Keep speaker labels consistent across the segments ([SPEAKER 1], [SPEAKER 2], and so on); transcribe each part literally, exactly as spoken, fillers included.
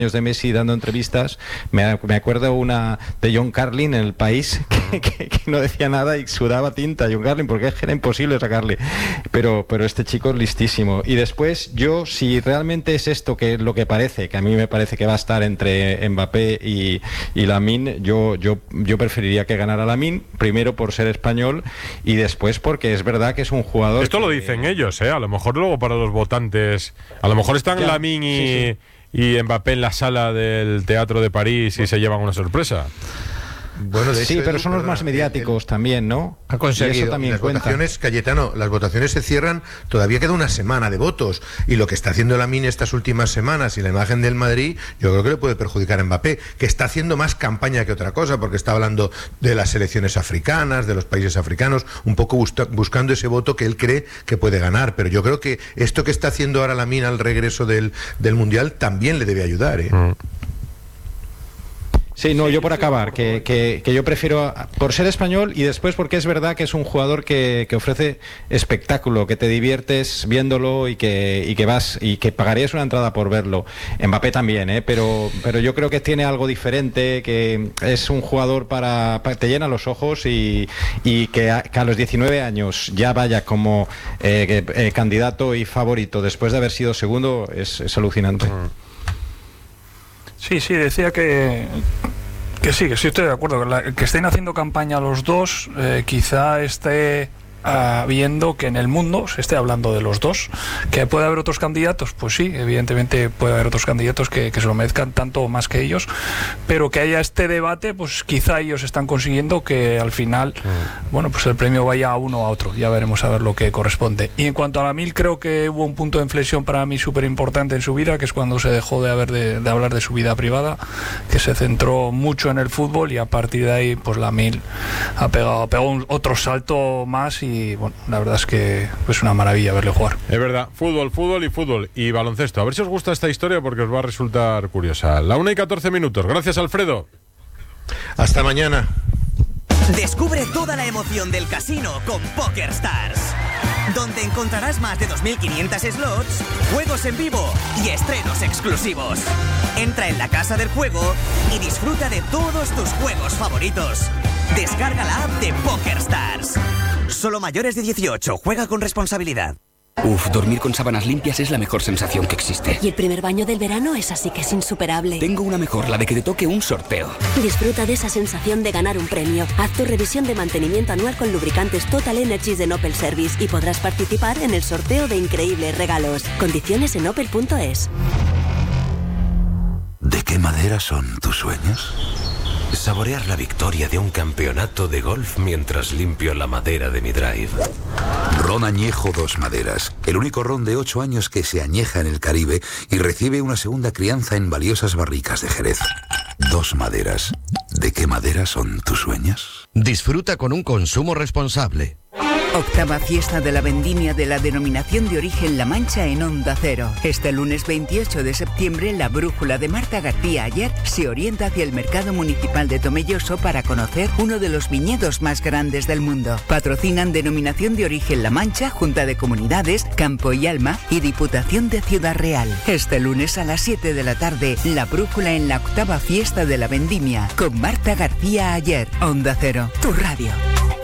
[SPEAKER 1] de Messi dando entrevistas, me, me acuerdo una de John Carlin en El País que, que, que no decía nada y sudaba tinta John Carlin porque es que era imposible sacarle, pero, pero este chico es listísimo. Y después yo, si realmente es esto que lo que parece, que a mí me parece que va a estar entre Mbappé y, y Lamine, yo, yo, yo preferiría que ganara Lamine, primero por ser español y después porque es verdad que es un jugador...
[SPEAKER 2] Esto
[SPEAKER 1] que,
[SPEAKER 2] lo dicen ellos, ¿eh? A lo mejor luego para los votantes, a lo mejor están Lamine y... Sí, sí. y Mbappé en la sala del Teatro de París y se llevan una sorpresa.
[SPEAKER 1] Bueno, de sí, hecho, pero son los más mediáticos el, el, también, ¿no?
[SPEAKER 3] Ha conseguido.
[SPEAKER 1] Y eso también
[SPEAKER 3] las
[SPEAKER 1] cuenta.
[SPEAKER 3] votaciones, Cayetano, las votaciones se cierran, todavía queda una semana de votos, y lo que está haciendo Lamine estas últimas semanas y la imagen del Madrid, yo creo que le puede perjudicar a Mbappé, que está haciendo más campaña que otra cosa, porque está hablando de las selecciones africanas, de los países africanos, un poco busca, buscando ese voto que él cree que puede ganar, pero yo creo que esto que está haciendo ahora Lamine al regreso del, del Mundial también le debe ayudar, ¿eh? Mm.
[SPEAKER 1] Sí, no, yo por acabar, que, que, que yo prefiero, por ser español y después porque es verdad que es un jugador que, que ofrece espectáculo, que te diviertes viéndolo y que, y que vas y que pagarías una entrada por verlo. Mbappé también, ¿eh? pero, pero yo creo que tiene algo diferente, que es un jugador para, para te llena los ojos y, y que, a, que a los diecinueve años ya vaya como eh, eh, candidato y favorito después de haber sido segundo es, es alucinante.
[SPEAKER 4] Sí, sí, decía que que sí, que sí estoy de acuerdo, que, la, que estén haciendo campaña los dos, eh, quizá esté uh, viendo que en el mundo se esté hablando de los dos. ¿Que puede haber otros candidatos? Pues sí, evidentemente puede haber otros candidatos que, que se lo merezcan tanto o más que ellos, pero que haya este debate, pues quizá ellos están consiguiendo que al final, mm. bueno, pues el premio vaya a uno o a otro. Ya veremos a ver lo que corresponde. Y en cuanto a Lamine, creo que hubo un punto de inflexión para mí súper importante en su vida, que es cuando se dejó de, haber de, de hablar de su vida privada, que se centró mucho en el fútbol, y a partir de ahí, pues Lamine ha pegado, pegó un, otro salto más, y bueno, la verdad es que es pues una maravilla verle jugar.
[SPEAKER 2] Es verdad, fútbol, fútbol y fútbol y baloncesto. A ver si os gusta esta historia porque os va a resultar curiosa. La una y catorce minutos. Gracias, Alfredo.
[SPEAKER 3] Hasta mañana.
[SPEAKER 5] Descubre toda la emoción del casino con PokerStars, donde encontrarás más de dos mil quinientos slots, juegos en vivo y estrenos exclusivos. Entra en la casa del juego y disfruta de todos tus juegos favoritos. Descarga la app de PokerStars. Solo mayores de dieciocho. Juega con responsabilidad.
[SPEAKER 6] Uf, dormir con sábanas limpias es la mejor sensación que existe.
[SPEAKER 7] Y el primer baño del verano es así que es insuperable.
[SPEAKER 6] Tengo una mejor, la de que te toque un sorteo.
[SPEAKER 7] Disfruta de esa sensación de ganar un premio. Haz tu revisión de mantenimiento anual con lubricantes Total Energies de Opel Service y podrás participar en el sorteo de increíbles regalos. Condiciones en opel punto es.
[SPEAKER 8] ¿De qué madera son tus sueños? Saborear la victoria de un campeonato de golf mientras limpio la madera de mi drive.
[SPEAKER 9] Ron Añejo Dos Maderas, el único ron de ocho años que se añeja en el Caribe y recibe una segunda crianza en valiosas barricas de Jerez. Dos Maderas. ¿De qué madera son tus sueños?
[SPEAKER 10] Disfruta con un consumo responsable.
[SPEAKER 11] Octava fiesta de la vendimia de la denominación de origen La Mancha en Onda Cero. Este lunes veintiocho de septiembre, la brújula de Marta García Ayer se orienta hacia el mercado municipal de Tomelloso para conocer uno de los viñedos más grandes del mundo. Patrocinan Denominación de Origen La Mancha, Junta de Comunidades, Campo y Alma y Diputación de Ciudad Real. Este lunes a las siete de la tarde, la brújula en la octava fiesta de la vendimia con Marta García Ayer. Onda Cero, tu radio.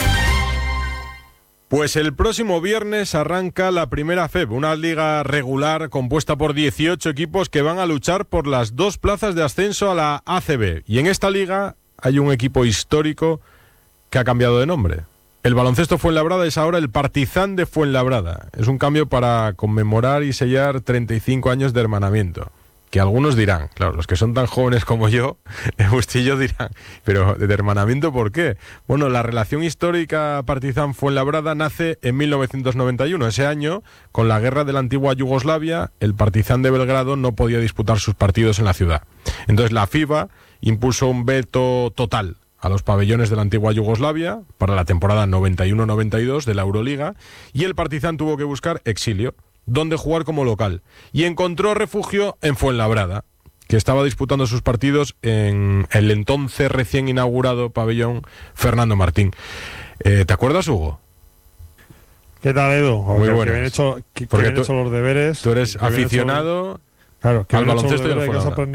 [SPEAKER 2] Pues el próximo viernes arranca la primera F E B, una liga regular compuesta por dieciocho equipos que van a luchar por las dos plazas de ascenso a la A C B. Y en esta liga hay un equipo histórico que ha cambiado de nombre. El Baloncesto Fuenlabrada es ahora el Partizan de Fuenlabrada. Es un cambio para conmemorar y sellar treinta y cinco años de hermanamiento. Que algunos dirán, claro, los que son tan jóvenes como yo, el Bustillo dirán, pero ¿de hermanamiento por qué? Bueno, la relación histórica Partizan-Fuenlabrada nace en mil novecientos noventa y uno. Ese año, con la guerra de la antigua Yugoslavia, el Partizan de Belgrado no podía disputar sus partidos en la ciudad. Entonces la FIBA impuso un veto total a los pabellones de la antigua Yugoslavia para la temporada noventa y uno noventa y dos de la Euroliga, y el Partizan tuvo que buscar exilio, donde jugar como local, y encontró refugio en Fuenlabrada, que estaba disputando sus partidos en el entonces recién inaugurado pabellón Fernando Martín. Eh, ¿Te acuerdas, Hugo?
[SPEAKER 12] ¿Qué tal, Edu?
[SPEAKER 2] Muy bueno.
[SPEAKER 12] Que bien hecho, que, que bien
[SPEAKER 2] tú,
[SPEAKER 12] hecho los deberes.
[SPEAKER 2] Tú eres aficionado
[SPEAKER 12] hecho, claro, que
[SPEAKER 2] al
[SPEAKER 12] baloncesto
[SPEAKER 2] y al
[SPEAKER 12] que has
[SPEAKER 2] Fuenlabrada.
[SPEAKER 12] aprendido,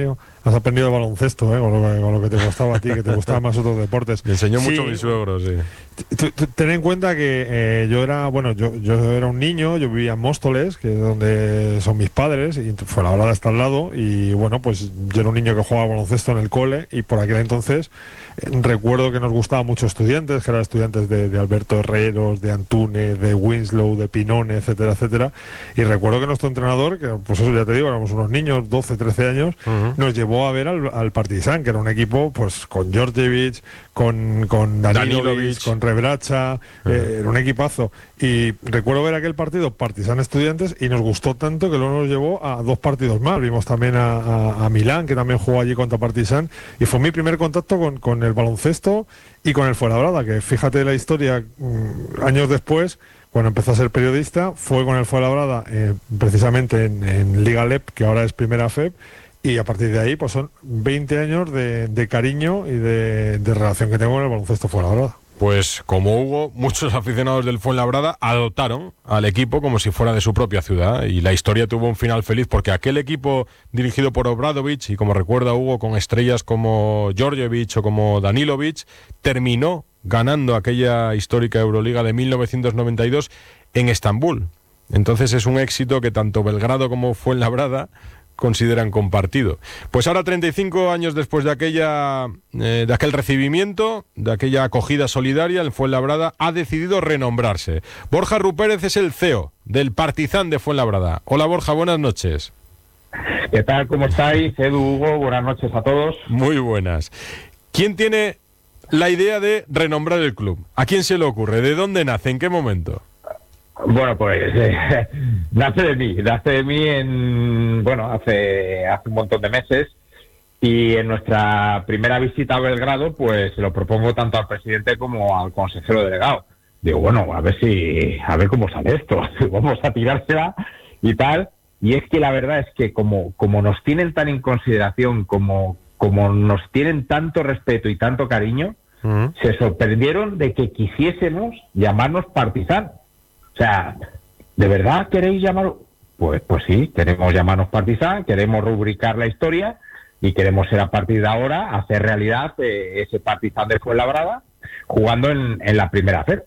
[SPEAKER 12] has aprendido el baloncesto, ¿eh? con, lo que, con lo que te gustaba a ti, que te gustaban más otros deportes.
[SPEAKER 2] Me enseñó
[SPEAKER 12] sí,
[SPEAKER 2] mucho mi suegro, sí.
[SPEAKER 12] Ten en cuenta que eh, yo era, bueno, yo, yo era un niño, yo vivía en Móstoles, que es donde son mis padres, y Fuenlabrada está al lado, y bueno, pues yo era un niño que jugaba baloncesto en el cole, y por aquel entonces eh, recuerdo que nos gustaba mucho Estudiantes, que eran estudiantes de, de Alberto Herreros, de Antúnez, de Winslow, de Pinone, etcétera, etcétera, y recuerdo que nuestro entrenador, que pues eso ya te digo, éramos unos niños, doce, trece años, uh-huh. nos llevó a ver al, al Partizan, que era un equipo pues con Georgievich, con, con Danilovic, con Rebracha, uh-huh. eh, era un equipazo, y recuerdo ver aquel partido Partizan Estudiantes y nos gustó tanto que luego nos llevó a dos partidos más. Vimos también a, a, a Milán, que también jugó allí contra Partizan, y fue mi primer contacto con, con el baloncesto y con el Fuenlabrada, que fíjate la historia, mmm, años después, cuando empezó a ser periodista, fue con el Fuenlabrada eh, precisamente en, en Liga L E P, que ahora es Primera F E B, y a partir de ahí pues son veinte años de, de cariño y de, de relación que tengo con el baloncesto Fuenlabrada.
[SPEAKER 2] Pues como Hugo, muchos aficionados del Fuenlabrada adoptaron al equipo como si fuera de su propia ciudad, y la historia tuvo un final feliz porque aquel equipo dirigido por Obradovic, y como recuerda Hugo, con estrellas como Georgievich o como Danilovic, terminó ganando aquella histórica Euroliga de mil novecientos noventa y dos en Estambul. Entonces es un éxito que tanto Belgrado como Fuenlabrada consideran compartido. Pues ahora, treinta y cinco años después de aquella eh, de aquel recibimiento, de aquella acogida solidaria, el Fuenlabrada ha decidido renombrarse. Borja Rupérez es el C E O del Partizan de Fuenlabrada. Hola Borja, buenas noches.
[SPEAKER 13] ¿Qué tal? ¿Cómo estáis? Edu, Hugo, buenas noches a todos.
[SPEAKER 2] Muy buenas. ¿Quién tiene la idea de renombrar el club? ¿A quién se le ocurre? ¿De dónde nace? ¿En qué momento?
[SPEAKER 13] Bueno, pues eh, nace de mí, nace de mí en, bueno, hace, hace un montón de meses, y en nuestra primera visita a Belgrado, pues se lo propongo tanto al presidente como al consejero delegado. Digo, bueno, a ver si, a ver cómo sale esto, vamos a tirársela y tal, y es que la verdad es que como, como nos tienen tan en consideración, como, como nos tienen tanto respeto y tanto cariño, uh-huh. se sorprendieron de que quisiésemos llamarnos Partizan. O sea, ¿de verdad queréis llamar? Pues, pues sí, queremos llamarnos Partizan, queremos rubricar la historia y queremos ser a partir de ahora hacer realidad eh, ese Partizan de Fuenlabrada jugando en, en la primera F E B.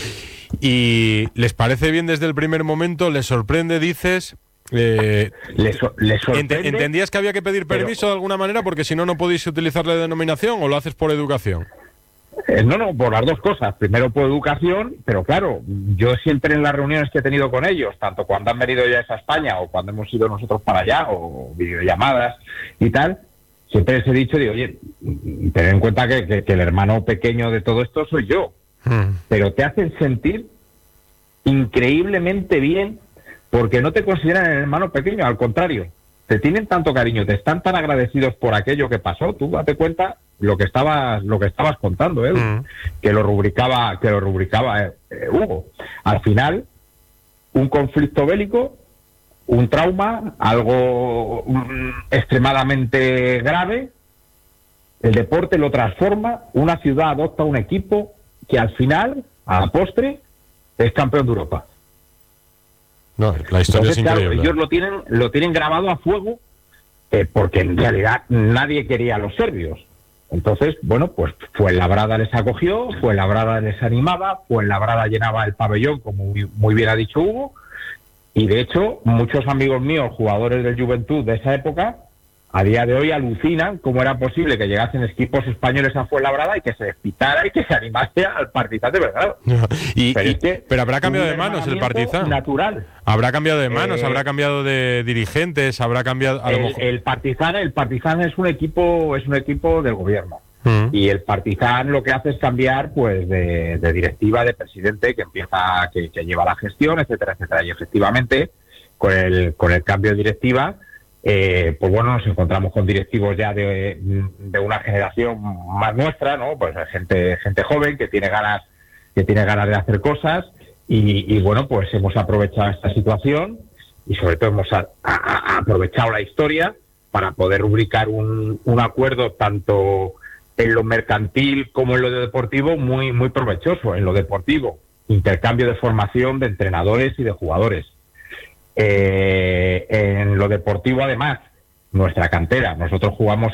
[SPEAKER 2] ¿Y les parece bien desde el primer momento? ¿Les sorprende, dices? Eh,
[SPEAKER 13] les, les sorprende,
[SPEAKER 2] ent- ¿Entendías que había que pedir permiso pero, de alguna manera porque si no, no podéis utilizar la denominación, o lo haces por educación?
[SPEAKER 13] Eh, no, no, por las dos cosas. Primero por educación, pero claro, yo siempre en las reuniones que he tenido con ellos, tanto cuando han venido ya a España o cuando hemos ido nosotros para allá, o videollamadas y tal, siempre les he dicho, digo, oye, ten en cuenta que, que, que el hermano pequeño de todo esto soy yo. Hmm. Pero te hacen sentir increíblemente bien porque no te consideran el hermano pequeño, al contrario. Te tienen tanto cariño, te están tan agradecidos por aquello que pasó. Tú date cuenta lo que estabas lo que estabas contando, ¿eh? Mm. que lo rubricaba que lo rubricaba eh, eh, Hugo. Al final, un conflicto bélico, un trauma, algo um, extremadamente grave. El deporte lo transforma, una ciudad adopta un equipo que al final, a la postre, es campeón de Europa.
[SPEAKER 2] No, la historia
[SPEAKER 13] Entonces,
[SPEAKER 2] es increíble.
[SPEAKER 13] Claro, ellos lo tienen, lo tienen grabado a fuego eh, porque en realidad nadie quería a los serbios. Entonces, bueno, pues Fuenlabrada les acogió, Fuenlabrada les animaba, Fuenlabrada llenaba el pabellón, como muy, muy bien ha dicho Hugo, y de hecho muchos amigos míos, jugadores del Juventud de esa época, a día de hoy alucinan cómo era posible que llegasen equipos españoles a Fuenlabrada y que se despitara y que se animase al Partizan de Belgrado.
[SPEAKER 2] y,
[SPEAKER 13] pero,
[SPEAKER 2] y,
[SPEAKER 13] es que
[SPEAKER 2] pero habrá cambiado de manos el Partizan.
[SPEAKER 13] Natural.
[SPEAKER 2] Habrá cambiado de manos,
[SPEAKER 13] eh,
[SPEAKER 2] habrá cambiado de dirigentes, habrá cambiado. A
[SPEAKER 13] el,
[SPEAKER 2] lo mejor...
[SPEAKER 13] el Partizan, el Partizan es un equipo, es un equipo del gobierno. Uh-huh. Y el Partizan lo que hace es cambiar, pues, de, de directiva, de presidente que empieza, que, que lleva la gestión, etcétera, etcétera. Y efectivamente, con el, con el cambio de directiva. Eh, pues bueno, nos encontramos con directivos ya de, de una generación más nuestra, ¿no? Pues gente gente joven que tiene ganas que tiene ganas de hacer cosas y, y bueno, pues hemos aprovechado esta situación y sobre todo hemos a, a, a aprovechado la historia para poder rubricar un, un acuerdo tanto en lo mercantil como en lo deportivo muy muy provechoso. En lo deportivo, intercambio de formación de entrenadores y de jugadores. Eh, en lo deportivo, además, nuestra cantera. Nosotros jugamos